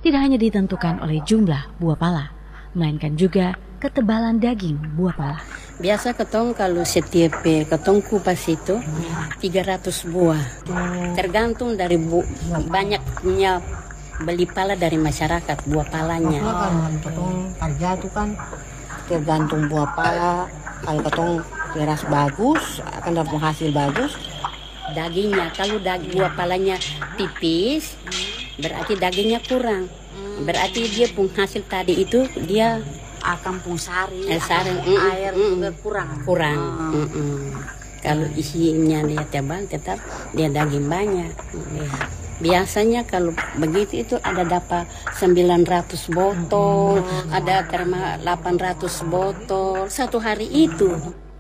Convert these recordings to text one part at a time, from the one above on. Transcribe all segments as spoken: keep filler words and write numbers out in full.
tidak hanya ditentukan oleh jumlah buah pala, melainkan juga ketebalan daging buah pala. Biasa ketong kalau setiap ketong kupas itu tiga ratus buah. Tergantung dari bu, banyaknya beli pala dari masyarakat, buah palanya. Kan ketong kerja tuh kan tergantung buah pala. Kalau ketong beras bagus akan dapat hasil bagus. Dagingnya, kalau daging buah palanya tipis, berarti dagingnya kurang. Berarti dia pun hasil tadi itu dia Akan pun sari, eh, sari akan mm, air mm, juga kurang. Kurang. Ah. Mm, mm. Kalau isinya dia tebal, tetap dia daging banyak. Mm. Biasanya kalau begitu itu ada dapat sembilan ratus botol, mm. ada terma delapan ratus botol satu hari itu.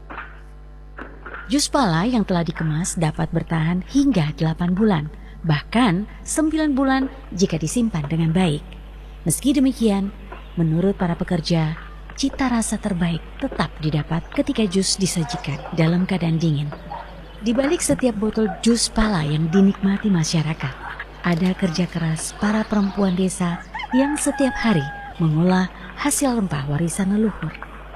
Jus pala yang telah dikemas dapat bertahan hingga delapan bulan, bahkan sembilan bulan jika disimpan dengan baik. Meski demikian, menurut para pekerja, cita rasa terbaik tetap didapat ketika jus disajikan dalam keadaan dingin. Di balik setiap botol jus pala yang dinikmati masyarakat, ada kerja keras para perempuan desa yang setiap hari mengolah hasil rempah warisan leluhur.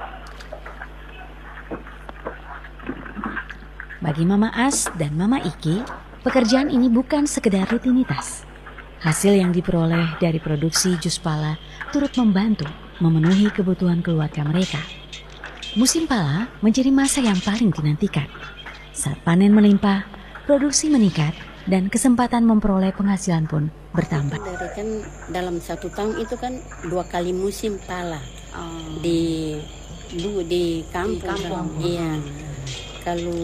Bagi Mama As dan Mama Iki, pekerjaan ini bukan sekedar rutinitas. Hasil yang diperoleh dari produksi jus pala turut membantu memenuhi kebutuhan keluarga mereka. Musim pala menjadi masa yang paling dinantikan. Saat panen melimpah, produksi meningkat, dan kesempatan memperoleh penghasilan pun bertambah. Dari kan dalam satu tahun itu kan dua kali musim pala oh. di du, di kampung. Di kampung. Kan? Iya. Kalau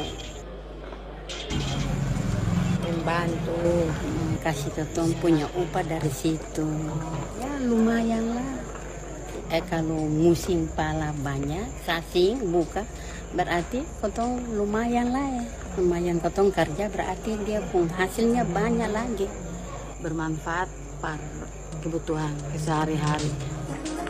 membantu kasih ketong punya upah dari situ, ya lumayan lah. Eh kalau musim pala banyak, sasing buka, berarti ketong lumayan lah ya. Lumayan ketong kerja berarti dia pun hasilnya banyak lagi. bermanfaat pada kebutuhan sehari-hari.